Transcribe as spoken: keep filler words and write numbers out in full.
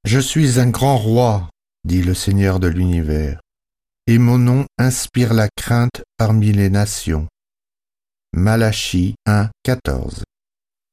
Je suis un grand roi, dit le Seigneur de l'univers, et mon nom inspire la crainte parmi les nations. Malachie un, quatorze.